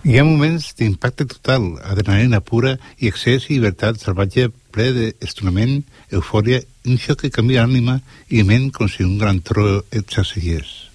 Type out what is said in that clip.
Hi ha moments d'impacte total, adrenalina pura i excés i llibertat salvatge ple d'estonament, eufòria, un xoc que canvia l'ànima i ment com si un gran tro et s'asseiés.